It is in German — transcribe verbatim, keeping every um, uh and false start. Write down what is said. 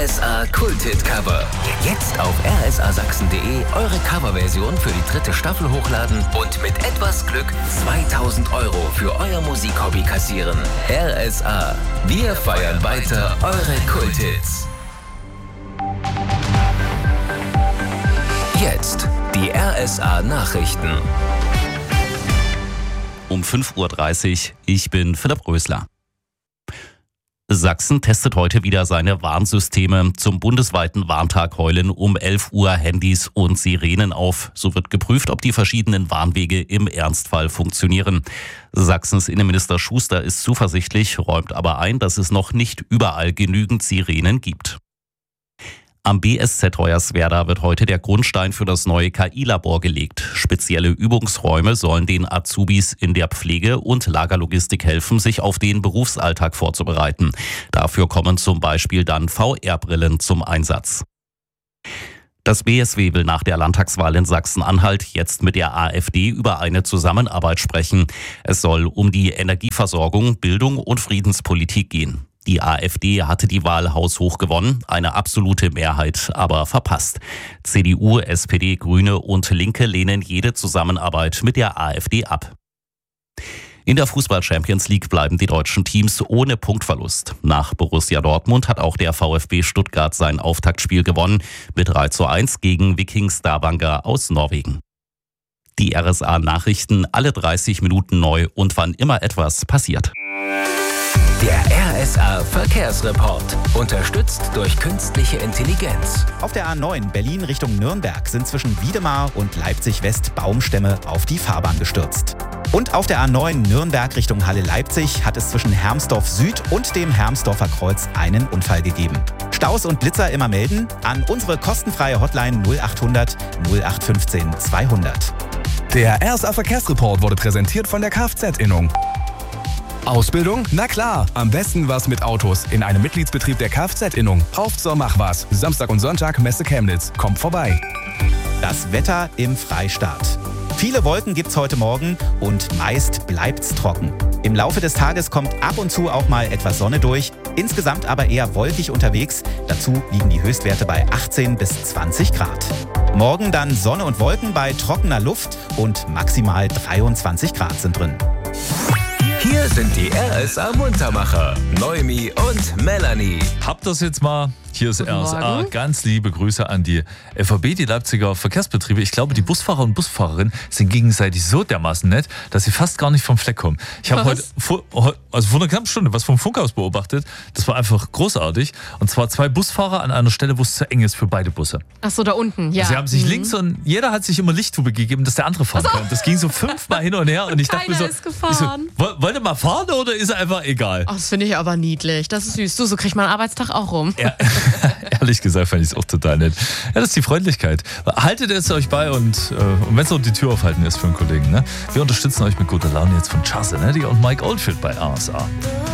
S A Kulthit-Cover. Jetzt auf r s a sachsen punkt de eure Coverversion für die dritte Staffel hochladen und mit etwas Glück zweitausend Euro für euer Musikhobby kassieren. R S A. Wir feiern weiter eure Kulthits. Jetzt die R S A Nachrichten. Um fünf Uhr dreißig, ich bin Philipp Rösler. Sachsen testet heute wieder seine Warnsysteme. Zum bundesweiten Warntag heulen um elf Uhr Handys und Sirenen auf. So wird geprüft, ob die verschiedenen Warnwege im Ernstfall funktionieren. Sachsens Innenminister Schuster ist zuversichtlich, räumt aber ein, dass es noch nicht überall genügend Sirenen gibt. Am B S Z Hoyerswerda wird heute der Grundstein für das neue K I-Labor gelegt. Spezielle Übungsräume sollen den Azubis in der Pflege und Lagerlogistik helfen, sich auf den Berufsalltag vorzubereiten. Dafür kommen zum Beispiel dann V R-Brillen zum Einsatz. Das B S W will nach der Landtagswahl in Sachsen-Anhalt jetzt mit der AfD über eine Zusammenarbeit sprechen. Es soll um die Energieversorgung, Bildung und Friedenspolitik gehen. Die AfD hatte die Wahl haushoch gewonnen, eine absolute Mehrheit aber verpasst. C D U, S P D, Grüne und Linke lehnen jede Zusammenarbeit mit der AfD ab. In der Fußball-Champions League bleiben die deutschen Teams ohne Punktverlust. Nach Borussia Dortmund hat auch der VfB Stuttgart sein Auftaktspiel gewonnen mit drei zu eins gegen Viking Stavanger aus Norwegen. Die R S A-Nachrichten alle dreißig Minuten neu und wann immer etwas passiert. Der R S A Verkehrsreport, unterstützt durch künstliche Intelligenz. Auf der A neun Berlin Richtung Nürnberg sind zwischen Wiedemar und Leipzig-West Baumstämme auf die Fahrbahn gestürzt. Und auf der A neun Nürnberg Richtung Halle-Leipzig hat es zwischen Hermsdorf Süd und dem Hermsdorfer Kreuz einen Unfall gegeben. Staus und Blitzer immer melden an unsere kostenfreie Hotline null achthundert null acht fünfzehn zweihundert. Der R S A Verkehrsreport wurde präsentiert von der Kfz-Innung. Ausbildung? Na klar, am besten was mit Autos in einem Mitgliedsbetrieb der Kfz-Innung. Auf zur Machwas. Samstag und Sonntag Messe Chemnitz. Kommt vorbei. Das Wetter im Freistaat. Viele Wolken gibt's heute Morgen und meist bleibt's trocken. Im Laufe des Tages kommt ab und zu auch mal etwas Sonne durch. Insgesamt aber eher wolkig unterwegs. Dazu liegen die Höchstwerte bei achtzehn bis zwanzig Grad. Morgen dann Sonne und Wolken bei trockener Luft und maximal dreiundzwanzig Grad sind drin. Hier sind die R S A Muntermacher, Noemi und Melanie. Habt das jetzt mal? Hier ist Guten R S A. Morgen. Ganz liebe Grüße an die F A B, die Leipziger Verkehrsbetriebe. Ich glaube, die Busfahrer und Busfahrerinnen sind gegenseitig so dermaßen nett, dass sie fast gar nicht vom Fleck kommen. Ich habe heute, vor, also vor einer knappen Stunde, was vom Funkhaus beobachtet. Das war einfach großartig. Und zwar zwei Busfahrer an einer Stelle, wo es zu eng ist für beide Busse. Ach so, da unten, ja. Sie haben sich mhm. links und jeder hat sich immer Lichttube gegeben, dass der andere fahren kann. Das ging so fünfmal hin und her. Und ich dachte mir so, Keiner ist gefahren. Ich so, wollt ihr mal fahren oder ist er einfach egal? Ach, das finde ich aber niedlich. Das ist süß. Du, so kriegt man einen Arbeitstag auch rum. Ja, ehrlich gesagt fand ich es auch total nett. Ja, das ist die Freundlichkeit. Haltet es euch bei und, äh, und wenn es noch die Tür aufhalten ist für einen Kollegen. Ne? Wir unterstützen euch mit guter Laune jetzt von Chassenetti und Mike Oldfield bei R S A.